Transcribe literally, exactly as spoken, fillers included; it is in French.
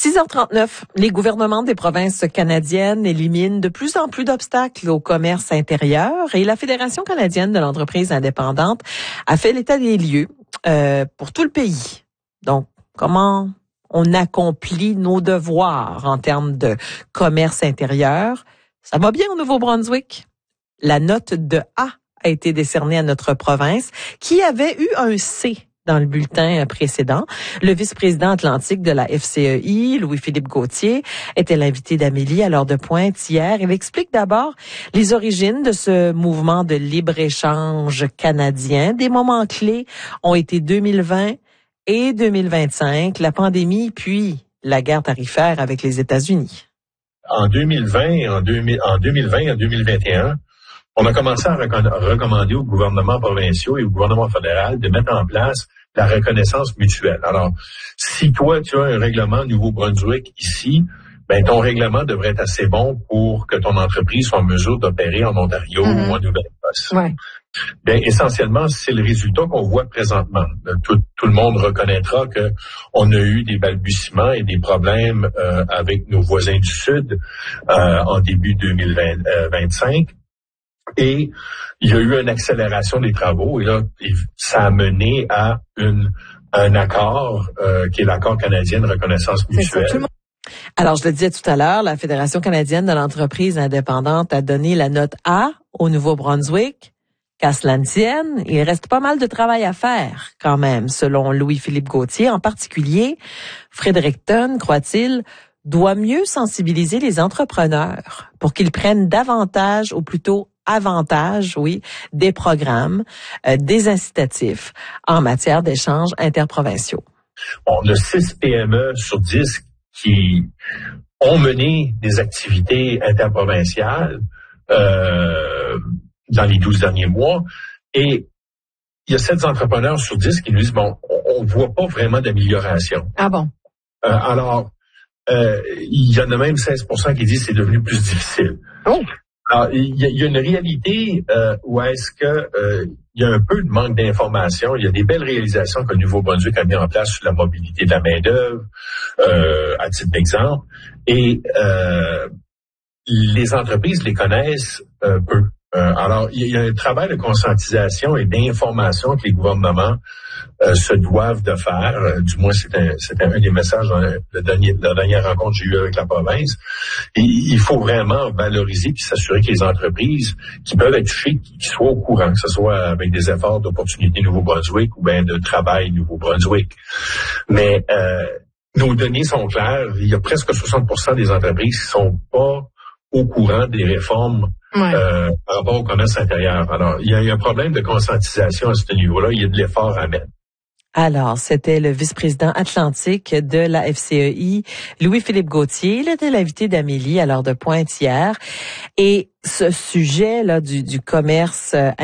six heures trente-neuf, les gouvernements des provinces canadiennes éliminent de plus en plus d'obstacles au commerce intérieur et la Fédération canadienne de l'entreprise indépendante a fait l'état des lieux euh, pour tout le pays. Donc, comment on accomplit nos devoirs en termes de commerce intérieur? Ça va bien au Nouveau-Brunswick. La note de A a été décernée à notre province qui avait eu un C dans le bulletin précédent. Le vice-président atlantique de la F C E I, Louis-Philippe Gauthier, était l'invité d'Amélie à l'heure de pointe hier. Il explique d'abord les origines de ce mouvement de libre-échange canadien. Des moments clés ont été deux mille vingt et deux mille vingt-cinq, la pandémie puis la guerre tarifaire avec les États-Unis. En deux mille vingt, en, deux mille, en deux mille vingt et en deux mille vingt et un, on a commencé à recommander aux gouvernements provinciaux et au gouvernement fédéral de mettre en place la reconnaissance mutuelle. Alors, si toi, tu as un règlement Nouveau-Brunswick ici, ben ton règlement devrait être assez bon pour que ton entreprise soit en mesure d'opérer en Ontario mm-hmm. ou en Nouvelle-Écosse. Ouais. Ben, essentiellement, c'est le résultat qu'on voit présentement. Tout, tout le monde reconnaîtra que on a eu des balbutiements et des problèmes euh, avec nos voisins du Sud euh, en début deux mille vingt-cinq. Et il y a eu une accélération des travaux et là, ça a mené à une, un accord euh, qui est l'accord canadien de reconnaissance mutuelle. Alors, je le disais tout à l'heure, la Fédération canadienne de l'entreprise indépendante a donné la note A au Nouveau-Brunswick. Qu'à cela ne tienne, il reste pas mal de travail à faire quand même, selon Louis-Philippe Gauthier. En particulier, Fredericton, croit-il, doit mieux sensibiliser les entrepreneurs pour qu'ils prennent davantage, ou plutôt avantage, oui, des programmes, euh, des incitatifs en matière d'échanges interprovinciaux. On a six P M E sur dix qui ont mené des activités interprovinciales euh, dans les douze derniers mois et il y a sept entrepreneurs sur dix qui nous disent, bon, on ne voit pas vraiment d'amélioration. Ah bon? Euh, alors, euh, il y en a même seize pour cent qui disent que c'est devenu plus difficile. Oh! Alors, il y, a, il y a une réalité euh, où est-ce que euh, il y a un peu de manque d'information. Il y a des belles réalisations que le Nouveau-Brunswick a mis en place sur la mobilité de la main-d'œuvre, euh, à titre d'exemple, et euh, les entreprises les connaissent euh, peu. Euh, alors, il y a un travail de conscientisation et d'information que les gouvernements euh, se doivent de faire. Euh, du moins, c'est un, c'est un des messages dans le dernier, la dernière rencontre que j'ai eue avec la province. Et il faut vraiment valoriser et s'assurer que les entreprises qui peuvent être touchées, qui soient au courant, que ce soit avec des efforts d'opportunité Nouveau-Brunswick ou bien de travail Nouveau-Brunswick. Mais euh, nos données sont claires. Il y a presque soixante pour cent des entreprises qui sont pas au courant des réformes ouais. euh, par rapport au commerce intérieur. Alors, il y, a, il y a un problème de conscientisation à ce niveau-là. Il y a de l'effort à mettre. Alors, c'était le vice-président atlantique de la F C E I, Louis-Philippe Gauthier. Il était l'invité d'Amélie à l'heure de pointe hier. Et ce sujet-là du, du commerce